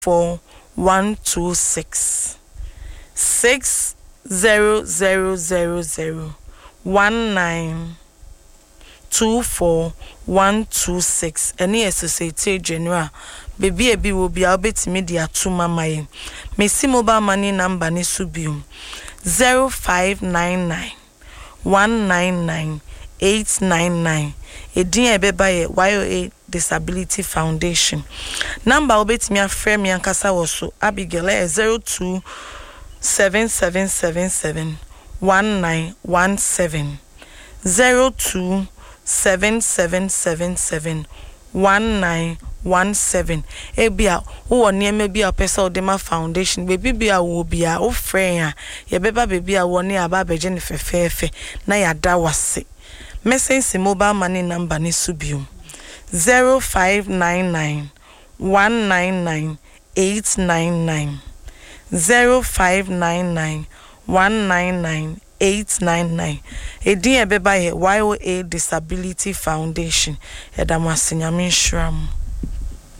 60000 1924126 any Societe General baby ebi will be albetimi dia to mama ye mesi mobile money number ni subium 0599 199 899 edin ebeba ye YOA Disability Foundation number obetimi afre mi ankasa woso Abigail 02 7777 1917 02 7777 1917 ebia wo niema bia pesa odema foundation baby bia wo bia wo friend a ye beba baby a wo ne aba beje ne fefefe na ya da wase message mobile money number ni subium 0599 199 899 0599 199 899 edin ebeba ye YOA Disability Foundation edamasinyame nhwram